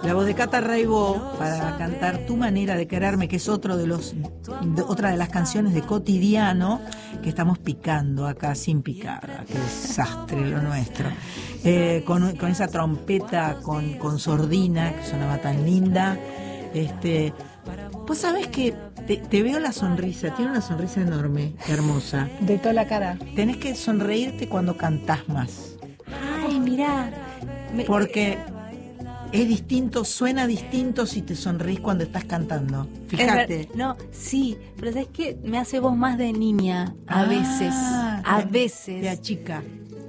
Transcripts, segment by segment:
La voz de Cata Reibó para cantar Tu manera de quererme, que es otra de las canciones de Cotidiano que estamos picando acá sin picada. Qué desastre lo nuestro. Con esa trompeta con sordina que sonaba tan linda. Pues sabés que te veo la sonrisa, tiene una sonrisa enorme, hermosa. De toda la cara. Tenés que sonreírte cuando cantás más. Ay, mirá. Porque es distinto, suena distinto si te sonreís cuando estás cantando. Fíjate. No, sí, pero ¿sabes qué? Me hace voz más de niña, a veces. Te achica.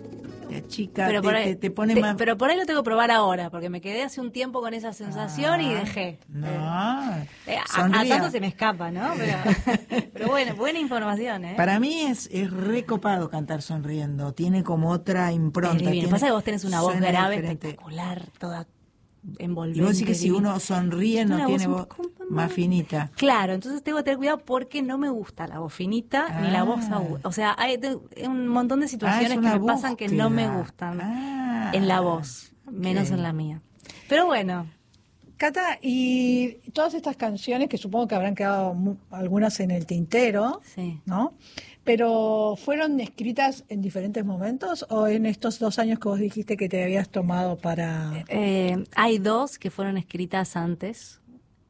Pero te pone más... Pero por ahí lo tengo que probar ahora, porque me quedé hace un tiempo con esa sensación y dejé. No. A tanto se me escapa, ¿no? Pero bueno, buena información, ¿eh? Para mí es recopado cantar sonriendo. Tiene como otra impronta. Lo que pasa es que vos tenés una voz grave diferente. Espectacular, toda envolvente. Y vos decís que si uno sonríe no tiene voz más finita. Claro, entonces tengo que tener cuidado porque no me gusta la voz finita ni la voz aguda. O sea, hay un montón de situaciones que me pasan que no me gustan en la voz, menos en la mía. Pero bueno. Cata, y todas estas canciones, que supongo que habrán quedado algunas en el tintero, sí, ¿no? Pero ¿fueron escritas en diferentes momentos o en estos 2 años que vos dijiste que te habías tomado para...? Hay 2 que fueron escritas antes,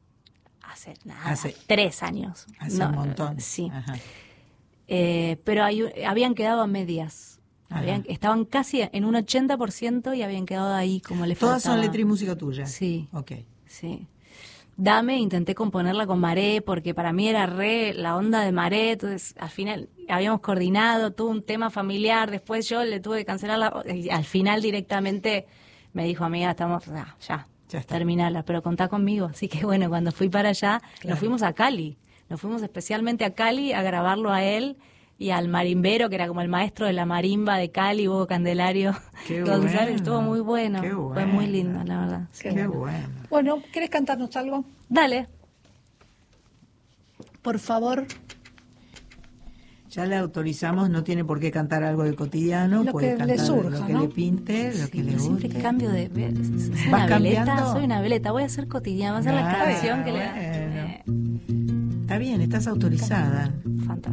hace 3 años. Hace un montón. Sí. Pero habían quedado a medias. Estaban casi en un 80% y habían quedado ahí como le faltaba. ¿Todas son letra y música tuya? Sí. Ok. Sí. Dame, intenté componerla con Maré, porque para mí era la onda de Maré, entonces al final habíamos coordinado, tuvo un tema familiar, después yo le tuve que cancelar y al final directamente me dijo, amiga, estamos, ya terminala, pero contá conmigo. Así que bueno, cuando fui para allá, nos fuimos a Cali, nos fuimos especialmente a Cali a grabarlo a él y al marimbero, que era como el maestro de la marimba de Cali, Hugo Candelario González. Bueno, estuvo muy bueno, fue muy lindo, la verdad. Qué bueno. Bueno, ¿querés cantarnos algo? Dale. Por favor. Ya le autorizamos, no tiene por qué cantar algo de Cotidiano, lo puede que cantar le surja, lo que ¿no? le pinte, lo que le guste. Siempre cambio de... ¿Vas cambiando? Soy una veleta, voy a hacer Cotidiano, voy a hacer la canción que le... Está bien, estás autorizada. Fantástico.